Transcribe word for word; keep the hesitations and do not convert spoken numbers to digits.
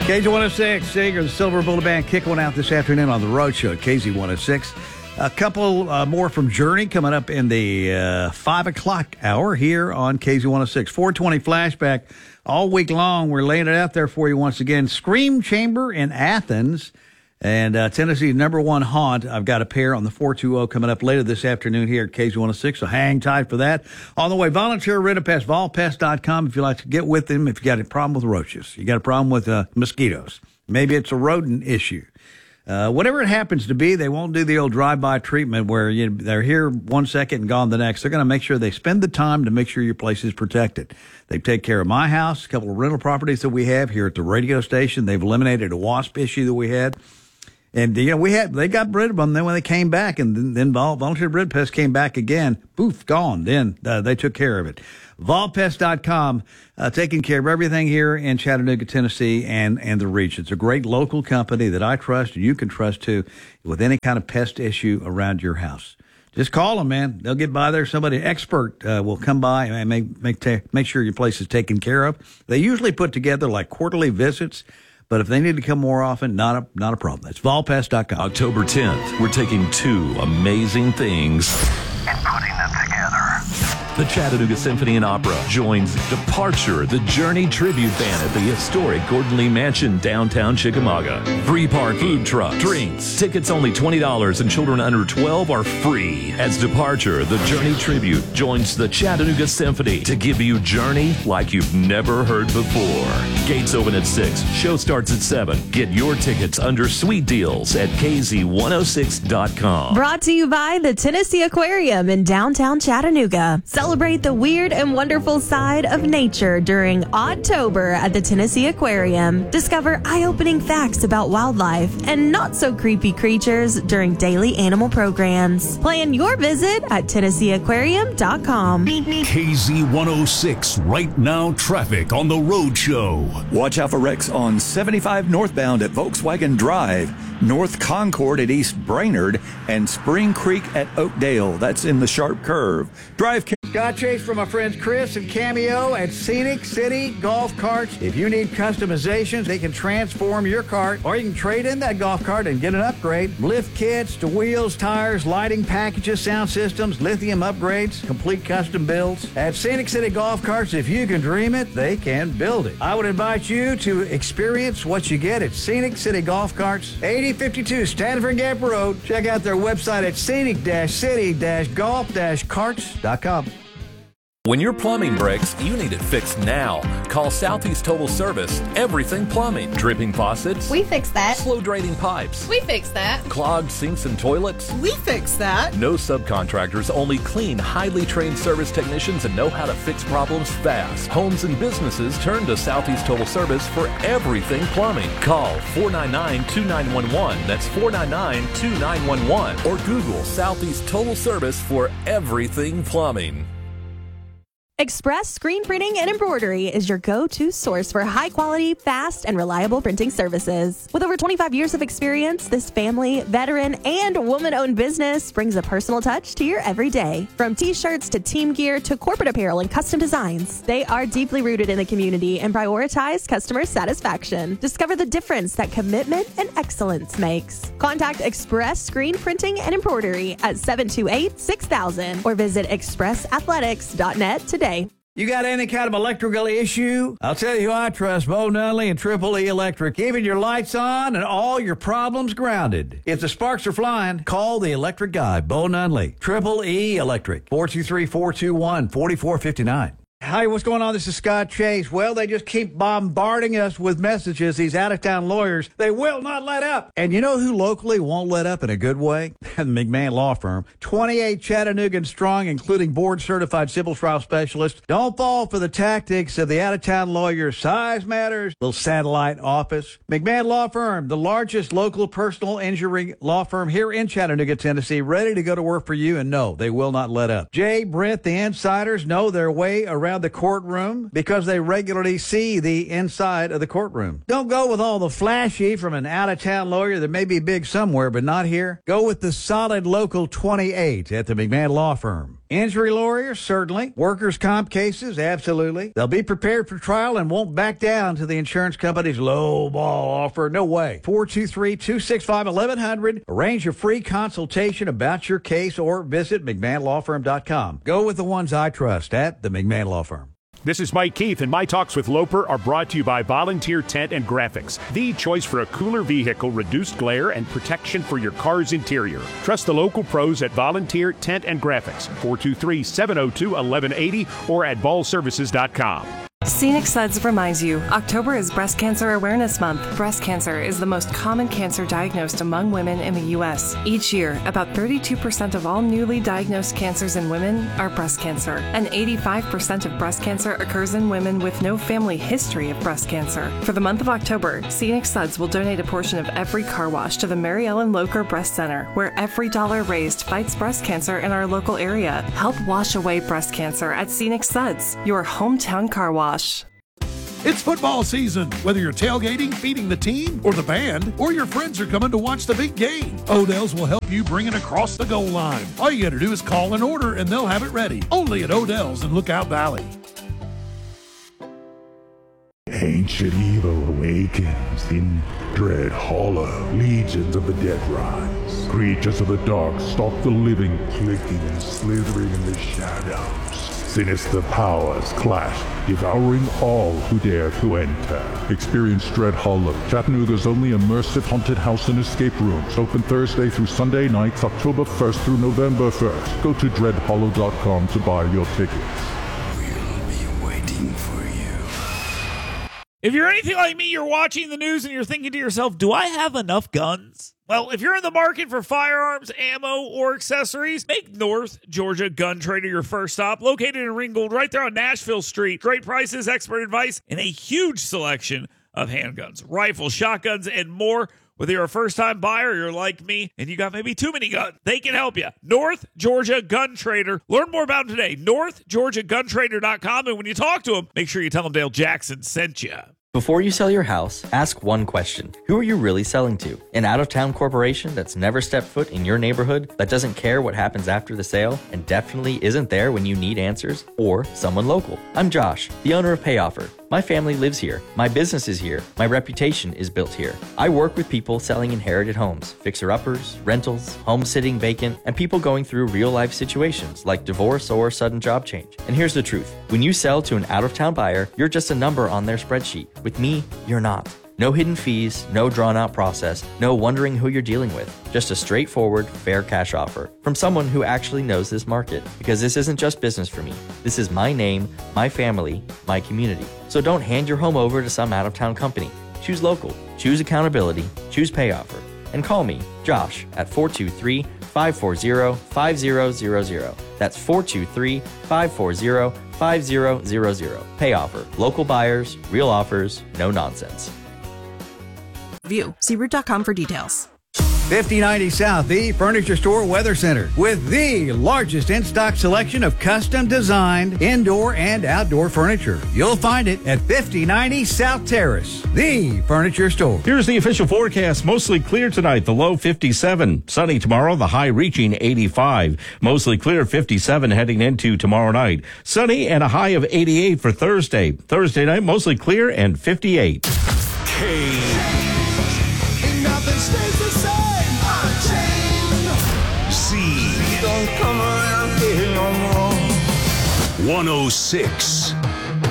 K Z one oh six, Sager, the Silver Bullet Band, kick one out this afternoon on the Road Show at K Z one oh six. A couple uh, more from Journey coming up in the uh, five o'clock hour here on K Z one oh six. four twenty flashback all week long. We're laying it out there for you once again. Scream Chamber in Athens and uh, Tennessee's number one haunt. I've got a pair on the four two zero coming up later this afternoon here at K Z one oh six, so hang tight for that. On the way, volunteer Rinopest, vol pest dot com if you like to get with them if you got a problem with roaches. You got a problem with uh, mosquitoes. Maybe it's a rodent issue. Uh, whatever it happens to be, they won't do the old drive-by treatment where you, they're here one second and gone the next. They're going to make sure they spend the time to make sure your place is protected. They take care of my house, a couple of rental properties that we have here at the radio station. They've eliminated a wasp issue that we had. And, you know, we had, they got rid of them. Then when they came back and then, then Volunteer Rinopest came back again, poof, gone. Then uh, they took care of it. vol pest dot com, uh, taking care of everything here in Chattanooga, Tennessee, and, and the region. It's a great local company that I trust and you can trust too with any kind of pest issue around your house. Just call them, man. They'll get by there. Somebody expert uh, will come by and make make ta- make sure your place is taken care of. They usually put together like quarterly visits. But if they need to come more often, not a not a problem. That's vol pest dot com. October tenth, we're taking two amazing things and putting them together. The Chattanooga Symphony and Opera joins Departure, the Journey tribute band at the historic Gordon Lee Mansion, downtown Chickamauga. Free parking, food truck, drinks. Tickets only twenty dollars and children under twelve are free. As Departure, the Journey tribute joins the Chattanooga Symphony to give you Journey like you've never heard before. Gates open at six. Show starts at seven. Get your tickets under sweet deals at K Z one oh six dot com. Brought to you by the Tennessee Aquarium in downtown Chattanooga. Celebrate the weird and wonderful side of nature during Oddtober at the Tennessee Aquarium. Discover eye-opening facts about wildlife and not-so-creepy creatures during daily animal programs. Plan your visit at Tennessee Aquarium dot com. K Z one oh six, right now traffic on the Road Show. Watch out for wrecks on seventy-five northbound at Volkswagen Drive, North Concord at East Brainerd, and Spring Creek at Oakdale. That's in the sharp curve. Drive. Scott Chase from my friends Chris and Cameo at Scenic City Golf Carts. If you need customizations, they can transform your cart, or you can trade in that golf cart and get an upgrade. Lift kits to wheels, tires, lighting packages, sound systems, lithium upgrades, complete custom builds. At Scenic City Golf Carts, if you can dream it, they can build it. I would invite you to experience what you get at Scenic City Golf Carts, eighty fifty-two Stanford Gap Road. Check out their website at scenic city golf carts dot com. When your plumbing breaks, you need it fixed now. Call Southeast Total Service. Everything plumbing. Dripping faucets. We fix that. Slow draining pipes. We fix that. Clogged sinks and toilets. We fix that. No subcontractors, only clean, highly trained service technicians and know how to fix problems fast. Homes and businesses turn to Southeast Total Service for everything plumbing. Call four nine nine, two nine one one. That's four nine nine, two nine one one. Or Google Southeast Total Service for everything plumbing. Express Screen Printing and Embroidery is your go-to source for high-quality, fast, and reliable printing services. With over twenty-five years of experience, this family, veteran, and woman-owned business brings a personal touch to your everyday. From T-shirts to team gear to corporate apparel and custom designs, they are deeply rooted in the community and prioritize customer satisfaction. Discover the difference that commitment and excellence makes. Contact Express Screen Printing and Embroidery at seven two eight, six thousand or visit express athletics dot net today. You got any kind of electrical issue? I'll tell you who I trust, Bo Nunley and Triple E Electric. Keeping your lights on and all your problems grounded. If the sparks are flying, call the electric guy, Bo Nunley. Triple E Electric, four two three, four two one, four four five nine. Hi, what's going on? This is Scott Chase. Well, they just keep bombarding us with messages, these out-of-town lawyers. They will not let up. And you know who locally won't let up in a good way? The McMahon Law Firm. twenty-eight Chattanoogan strong, including board-certified civil trial specialists. Don't fall for the tactics of the out-of-town lawyers. Size matters. Little satellite office. McMahon Law Firm, the largest local personal injury law firm here in Chattanooga, Tennessee, ready to go to work for you, and no, they will not let up. Jay, Brent, the insiders know their way around the courtroom because they regularly see the inside of the courtroom. Don't go with all the flashy from an out-of-town lawyer that may be big somewhere but not here. Go with the solid local twenty-eight at the McMahon Law Firm. Injury lawyers, certainly. Workers' comp cases, absolutely. They'll be prepared for trial and won't back down to the insurance company's low ball offer. No way. four two three, two six five, one one zero zero. Arrange a free consultation about your case or visit McMahon Law Firm dot com. Go with the ones I trust at the McMahon Law Firm. This is Mike Keith, and my talks with Loper are brought to you by Volunteer Tent and Graphics, the choice for a cooler vehicle, reduced glare, and protection for your car's interior. Trust the local pros at Volunteer Tent and Graphics, four two three, seven oh two, one one eight oh or at ball services dot com. Scenic Suds reminds you, October is Breast Cancer Awareness Month. Breast cancer is the most common cancer diagnosed among women in the U S. Each year, about thirty-two percent of all newly diagnosed cancers in women are breast cancer, and eighty-five percent of breast cancer occurs in women with no family history of breast cancer. For the month of October, Scenic Suds will donate a portion of every car wash to the Mary Ellen Locher Breast Center, where every dollar raised fights breast cancer in our local area. Help wash away breast cancer at Scenic Suds, your hometown car wash. It's football season. Whether you're tailgating, feeding the team, or the band, or your friends are coming to watch the big game, Odell's will help you bring it across the goal line. All you gotta do is call an order and they'll have it ready. Only at Odell's in Lookout Valley. Ancient evil awakens in Dread Hollow. Legions of the dead rise. Creatures of the dark stalk the living, clicking and slithering in the shadows. Sinister powers clash, devouring all who dare to enter. Experience Dread Hollow, Chattanooga's only immersive haunted house and escape rooms. Open Thursday through Sunday nights, October first through November first. Go to dread hollow dot com to buy your tickets. We'll be waiting for you. If you're anything like me, you're watching the news and you're thinking to yourself, do I have enough guns? Well, if you're in the market for firearms, ammo, or accessories, make North Georgia Gun Trader your first stop. Located in Ringgold, right there on Nashville Street. Great prices, expert advice, and a huge selection of handguns, rifles, shotguns, and more. Whether you're a first-time buyer or you're like me and you got maybe too many guns, they can help you. North Georgia Gun Trader. Learn more about them today. north georgia gun trader dot com. And when you talk to them, make sure you tell them Dale Jackson sent you. Before you sell your house, ask one question. Who are you really selling to? An out-of-town corporation that's never stepped foot in your neighborhood, that doesn't care what happens after the sale, and definitely isn't there when you need answers? Or someone local? I'm Josh, the owner of PayOffer. My family lives here. My business is here. My reputation is built here. I work with people selling inherited homes, fixer-uppers, rentals, home sitting vacant, and people going through real-life situations like divorce or sudden job change. And here's the truth. When you sell to an out-of-town buyer, you're just a number on their spreadsheet. With me, you're not. No hidden fees, no drawn-out process, no wondering who you're dealing with. Just a straightforward, fair cash offer from someone who actually knows this market. Because this isn't just business for me. This is my name, my family, my community. So don't hand your home over to some out-of-town company. Choose local, choose accountability, choose PayOffer, and call me, Josh, at four two three, five four zero, five zero zero zero. That's four two three, five four zero, five zero zero zero. PayOffer. Local buyers, real offers, no nonsense. View. See root dot com for details. fifty ninety South, the Furniture Store Weather Center, with the largest in-stock selection of custom-designed indoor and outdoor furniture. You'll find it at fifty ninety South Terrace, the Furniture Store. Here's the official forecast. Mostly clear tonight, the low fifty-seven. Sunny tomorrow, the high reaching eighty-five. Mostly clear fifty-seven heading into tomorrow night. Sunny and a high of eighty-eight for Thursday. Thursday night, mostly clear and fifty-eight. K. Nothing stays the same. C. Don't come around here no more. one oh six.